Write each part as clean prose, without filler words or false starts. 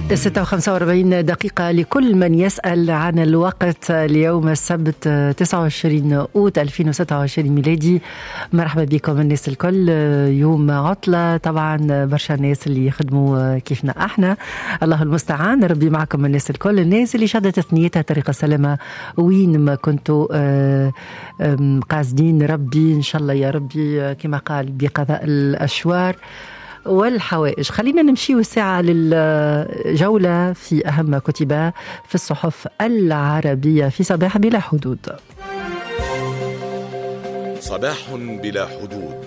46 دقيقة لكل من يسأل عن الوقت. اليوم السبت 29 أوت 2026 ميلادي. مرحبا بكم الناس الكل. يوم عطلة طبعا، برشا الناس اللي يخدموا كيفنا احنا، الله المستعان. ربي معكم الناس الكل، الناس اللي شدت ثنيتها طريق السلامة وين ما كنتوا قاصدين. ربي إن شاء الله يا ربي كما قال بقضاء الأشوار والحوائج. خلينا نمشي الساعة للجولة في أهم ما كتب في الصحف العربية في صباح بلا حدود. صباح بلا حدود.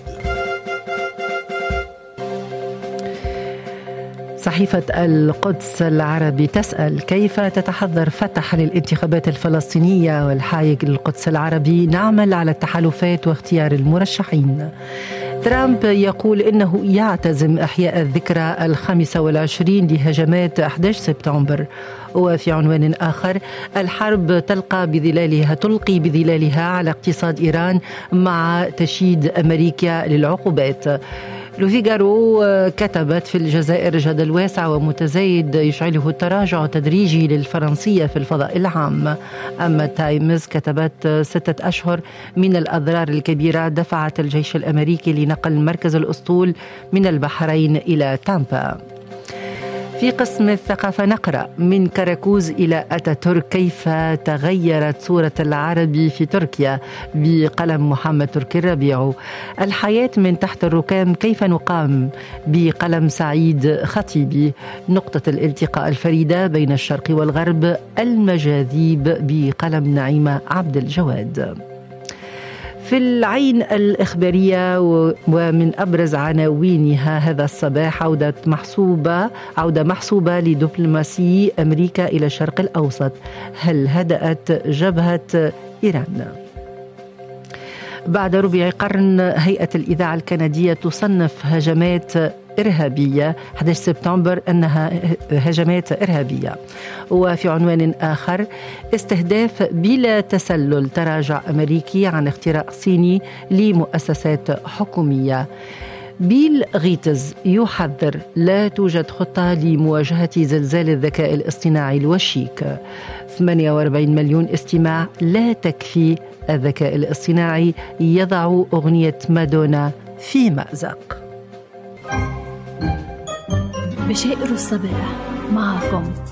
صحيفة القدس العربي تسأل: كيف تتحضر فتح للانتخابات الفلسطينية والحايق للقدس العربي؟ نعمل على التحالفات واختيار المرشحين. ترامب يقول إنه يعتزم إحياء الذكرى 25 لهجمات 11 سبتمبر. وفي عنوان آخر: الحرب تلقي بظلالها على اقتصاد إيران مع تشييد أمريكا للعقوبات. لوفيغارو كتبت: في الجزائر جدل واسع ومتزايد يشعله التراجع التدريجي للفرنسية في الفضاء العام. أما التايمز كتبت: 6 أشهر من الأضرار الكبيرة دفعت الجيش الأمريكي لنقل مركز الأسطول من البحرين إلى تامبا. في قسم الثقافة نقرأ: من كراكوز إلى أتاتورك، كيف تغيرت صورة العربي في تركيا بقلم محمد تركي الربيع. الحياة من تحت الركام، كيف نقام بقلم سعيد خطيبي. نقطة الالتقاء الفريدة بين الشرق والغرب، المجاذيب بقلم نعيمة عبد الجواد. في العين الإخبارية ومن أبرز عناوينها هذا الصباح: عودة محسوبة لدبلوماسي أمريكا إلى الشرق الأوسط، هل هدأت جبهة إيران؟ بعد ربع قرن هيئة الإذاعة الكندية تصنف هجمات إرهابية 11 سبتمبر أنها هجمات إرهابية. وفي عنوان آخر: استهداف بلا تسلل، تراجع أمريكي عن اختراق صيني لمؤسسات حكومية. بيل غيتز يحذر: لا توجد خطة لمواجهة زلزال الذكاء الاصطناعي الوشيك. 48 مليون استماع لا تكفي، الذكاء الاصطناعي يضع أغنية مادونا في مأزق. بشائر الصباح معكم